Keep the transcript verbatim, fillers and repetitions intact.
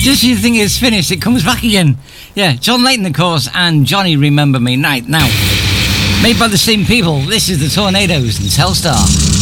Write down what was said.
Just when you think it's finished, it comes back again. Yeah, John Layton, of course, and Johnny Remember Me. Right, now, made by the same people, this is the Tornadoes and Telstar.